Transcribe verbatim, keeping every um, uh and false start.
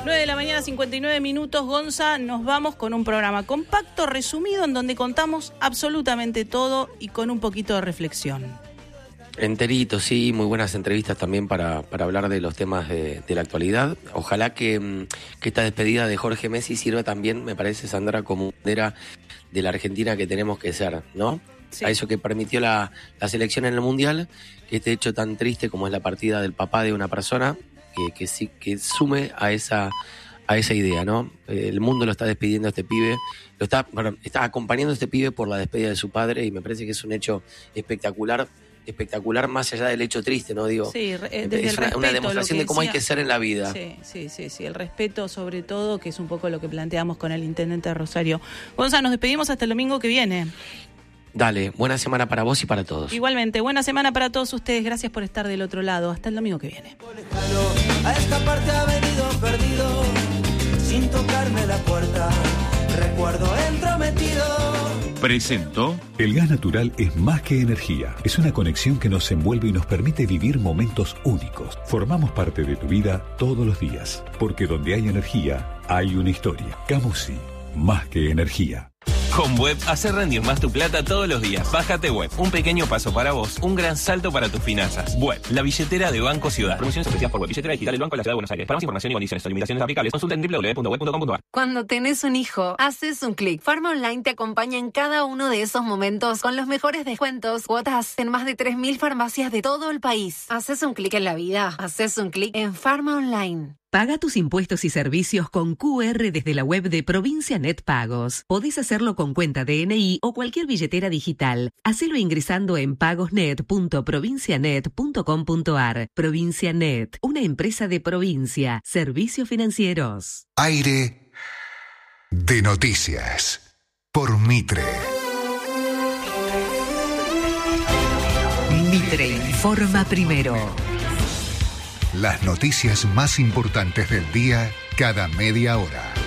nueve de la mañana, cincuenta y nueve minutos. Gonza, nos vamos con un programa compacto, resumido, en donde contamos absolutamente todo y con un poquito de reflexión. Enterito, sí, muy buenas entrevistas también para, para hablar de los temas de, de la actualidad. Ojalá que, que esta despedida de Jorge Messi sirva también, me parece, Sandra, como bandera de la Argentina que tenemos que ser, ¿no? Sí. A eso que permitió la, la selección en el Mundial, que este hecho tan triste como es la partida del papá de una persona, que, que sí que sume a esa a esa idea, ¿no? El mundo lo está despidiendo a este pibe, lo está, bueno, está acompañando a este pibe por la despedida de su padre, y me parece que es un hecho espectacular, espectacular más allá del hecho triste, ¿no? Digo, sí, desde es el una, respeto, una demostración de cómo decía, hay que ser en la vida. Sí, sí, sí, sí, el respeto sobre todo, que es un poco lo que planteamos con el intendente de Rosario. Gonza, nos despedimos hasta el domingo que viene. Dale, buena semana para vos y para todos. Igualmente, buena semana para todos ustedes. Gracias por estar del otro lado. Hasta el domingo que viene. A esta parte ha venido perdido, sin tocarme la puerta. Recuerdo entrometido. Presentó. El gas natural es más que energía. Es una conexión que nos envuelve y nos permite vivir momentos únicos. Formamos parte de tu vida todos los días. Porque donde hay energía, hay una historia. Camusi, más que energía. Con Web, hacer rendir más tu plata todos los días. Bájate Web, un pequeño paso para vos, un gran salto para tus finanzas. Web, la billetera de Banco Ciudad. Promociones especiales por Web, billetera digital del Banco de la Ciudad de Buenos Aires. Para más información y condiciones o limitaciones aplicables, consulta en doble u doble u doble u punto web punto com punto a r. Cuando tenés un hijo, haces un clic. Pharma Online te acompaña en cada uno de esos momentos con los mejores descuentos, cuotas en más de tres mil farmacias de todo el país. Haces un clic en la vida, haces un clic en Pharma Online. Paga tus impuestos y servicios con Q R desde la web de Provincia Net Pagos. Podés hacerlo con cuenta D N I o cualquier billetera digital. Hacelo ingresando en pagosnet punto provincianet punto com punto a r. Provincia Net, una empresa de provincia. Servicios financieros. Aire de noticias por Mitre. Mitre informa primero. Las noticias más importantes del día cada media hora.